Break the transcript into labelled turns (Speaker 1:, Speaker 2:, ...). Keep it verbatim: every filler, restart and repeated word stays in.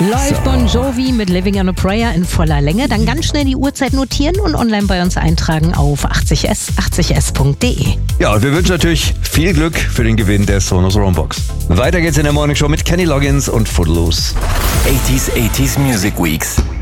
Speaker 1: Läuft
Speaker 2: So.
Speaker 1: Bon Jovi mit Living on a Prayer in voller Länge. Dann ganz schnell die Uhrzeit notieren und online bei uns eintragen auf achtzig s, achtzig s punkt de.
Speaker 2: Ja, und wir wünschen natürlich viel Glück für den Gewinn der Sonos Rombox. Weiter geht's in der Morning Show mit Kenny Loggins und Footloose.
Speaker 3: eighties, eighties Music Weeks.